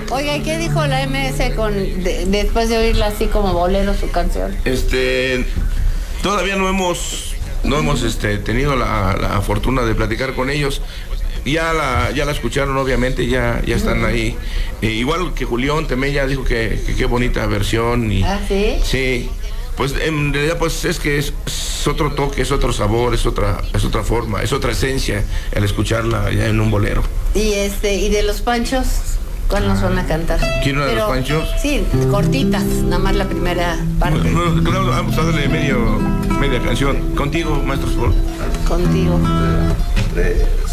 Oiga, ¿y qué dijo la MS después de oírla así como bolero su canción? Todavía no hemos tenido la fortuna de platicar con ellos. Ya la escucharon, obviamente, ya están ahí. Igual que Julián también ya dijo que qué bonita versión. ¿Ah, sí? Sí, pues en realidad pues es que es otro toque, es otro sabor, es otra forma, es otra esencia el escucharla ya en un bolero. Y de los Panchos, ¿cuál nos van a cantar? ¿Quién era de los Panchos? Sí, cortitas, nada más la primera parte. Claro, vamos a darle media canción. Contigo, maestro Sol. Contigo. 3.